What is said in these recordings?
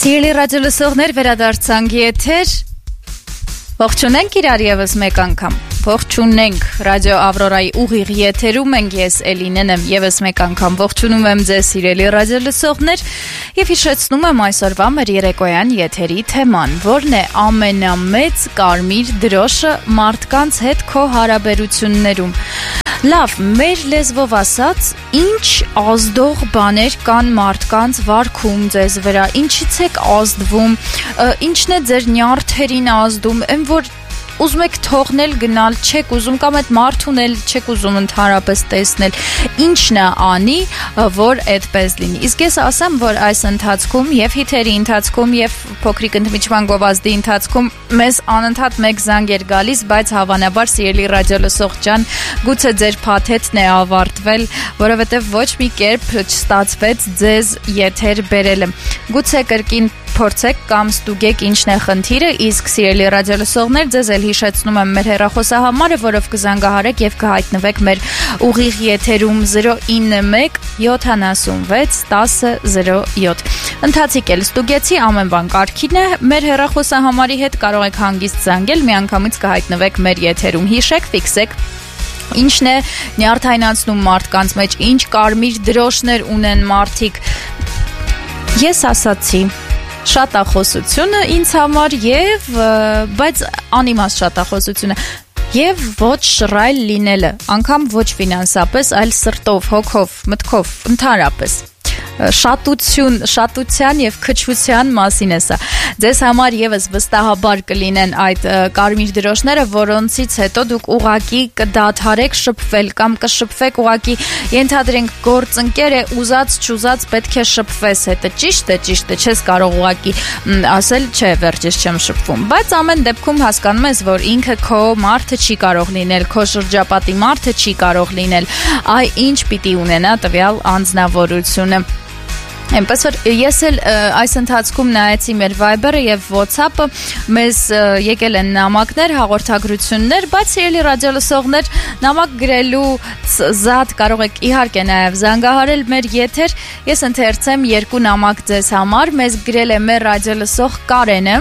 Սիրելի ռադիոլսողներ, վերադարձանք եթեր, ողջունենք իրար եւս մեկ անգամ, ողջունենք ռադիո Ավրորայի ուղիղ եթերում ենք, ես Էլինեն եմ, եւս մեկ անգամ ողջունում եմ ձեզ սիրելի ռադիոլսողներ եւ հիշեցնում եմ այսօրվա մեր երեկոյան եթերի թեման, որն է ամենամեծ կարմիր դրոշը մարդկանց հետ քո հարաբերություններում։ Լավ, մեր լեզվով ասած, ինչ ազդող բաներ կան մարդկանց վարքում ձեզ վրա, ինչից եք ազդվում, ինչն է ձեր նյարդերին ազդում, որ ուզում եք թողնել գնալ, չեք ուզում կամ այդ մարդուն էլ չեք ուզում ընդհանրապես տեսնել, ինչն է անի, որ այդպես լինի։ Իսկ ես ասեմ, որ այս ընթացքում եւ հիթերի ընթացքում եւ փոքրիկ ընդմիջման գովազդի ընթացքում մեզ անընդհատ մեկ զանգ էր գալիս, բայց հավանաբար սիրելի ռադիոլսող ջան, գուցե ձեր փաթեթն է ավարտվել, որովհետեւ ոչ մի կերպ չստացվեց ձեզ եթեր բերելը։ Գուցե կրկին փորձեք կամ ստուգեք ինչն է խնդիրը, իսկ սիրելի ռադիոլսողներ, ձեզ էլ հիշեցնում եմ մեր հեռախոսահամարը, որով կզանգահարեք եւ կհայտնվեք մեր ուղիղ եթերում 091 76 1007։ Ընթացիկ էլ ստուգեցի, ամեն բան կարգին է, մեր հեռախոսահամարի հետ կարող եք հանգիստ զանգել, միանգամից կհայտնվեք մեր եթերում։ Հիշեք, ֆիքսեք ինչն է նյարդայնացնում մարդկանց մեջ, ինչ կարմիր դրոշներ ունեն մարդիկ։ Ես ասացի շատախոսությունը ինձ համար բայց անիմաստ շատախոսությունը եւ ոչ շռայլ լինելը, անգամ ոչ ֆինանսապես, այլ սրտով, հոգով, մտքով, ընդհանրապես շատության եւ քչության մասին է սա։ Ձեզ համար եւս վստահաբար կլինեն այդ կարմիր դրոշները, որոնցից հետո դուք ուղակի կդադարեք շփվել կամ կշփվեք ուղակի, ենթադրենք գործընկեր է, ուզած չուզած պետք է շփվես հետը, ճիշտ է, չես կարող ուղակի ասել, չէ, վերջից չեմ շփվում, բայց ամեն դեպքում հասկանում ես, որ ինքը քո մարդը չի կարող լինել, քո շրջապատի մարդը չի կարող լինել, ինչ պիտի ունենա տվյալ անձնավորությունը։ Այնպես որ ես էլ այս ընթացքում նայեցի մեր Viber-ը եւ WhatsApp-ը, մեզ եկել են նամակներ, հաղորդագրություններ, բայց սիրելի ռադիոլսողներ, նամակ գրելու զատ կարող եք իհարկե նաեւ զանգահարել մեր եթեր։ Ես ընթերցեմ երկու նամակ ձեզ համար, մեզ գրել է մեր ռադիոլսող Կարենը։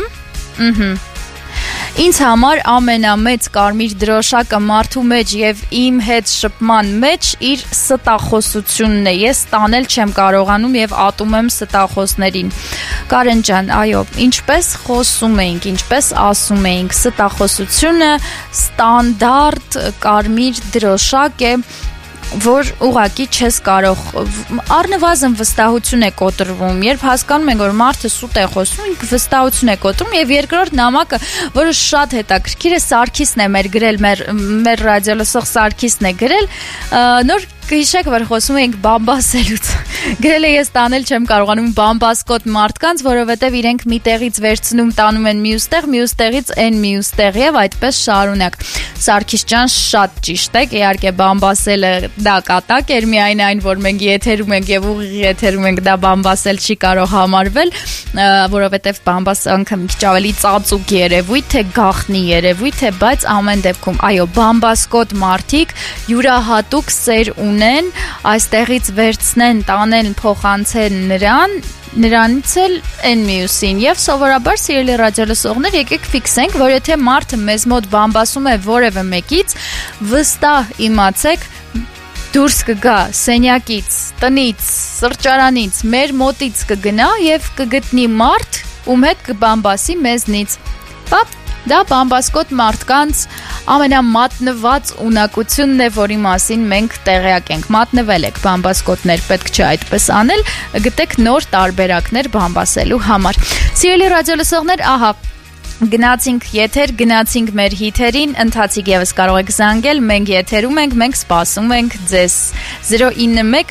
Ինձ համար ամենամեծ կարմիր դրոշակը մարդու մեջ եւ իմ հետ շփման մեջ իր ստախոսությունն է։ Ես տանել չեմ կարողանում եւ ատում եմ ստախոսներին։ Կարեն ջան, այո, ինչպես խոսում էինք, ինչպես ասում էինք, ստախոսությունը ստանդարտ կարմիր դրոշակ է, որ ուղակի չես կարող, առնվազն վստահություն է կոտրվում, երբ հասկանում ենք, որ մարդը սուտ է խոսում, վստահություն է կոտրում, եւ երկրորդ նամակը, որը շատ հետաքրքիր է, Սարգիսն է մեր գրել, մեր ռադիոլսող Սարգիսն է գրել, նոր կհիշեք, որ խոսում էինք բամբասելուց։ Գրել է ես տանել չեմ կարողանում բամբասկոտ մարդկանց, որովհետև իրենք մի տեղից վերցնում, տանում են մյուս տեղից այն մյուս տեղ եւ այդպես շարունակ։ Սարգիս ջան, շատ ճիշտ եք, իհարկե բամբասելը դա կատակ էր, միայն այն, որ մենք եթերում ենք եւ ուղիղ եթերում ենք, դա բամբասել չի կարող համարվել, որովհետև բամբասանքը մի քիչ ավելի ծածուկ երևույթ է, գաղտնի երևույթ է, բայց ամեն դեպքում, այո, բամբասկոտ մարդիկ յուրահատուկ սեր ունեն, այստեղից վերցնեն, տանեն, փոխանցեն նրանից էլ են մյուսին եւ սովորաբար սիրելի ռադիոլսողներ եկեք ֆիքսենք, որ եթե մարդը մեզ մոտ բամբասում է որևէ մեկից, վստահ իմացեք, դուրս կգա սենյակից, տնից, սրճարանից, մեր մոտից կգնա եւ կգտնի մարդ, ում հետ կբամբասի մեզնից։ Դա բամբասկոտ մարդկանց ամենամատնված ունակությունն է, որի մասին մենք տեղյակ ենք։ Մատնվել եք բամբասկոտներ, պետք չէ այդպես անել, գտեք նոր տարբերակներ բամբասելու համար։ Սիրելի ռադիոլսողներ, ահա գնացինք եթեր, գնացինք մեր հիթերին, ընթացիկ եւս կարող եք զանգել, մենք եթերում ենք, մենք սպասում ենք ձեզ 091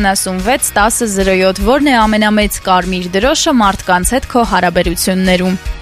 76 1007, որն է ամենամեծ կարմիր դրոշը մարդկանց հետ քո հարաբերություններում։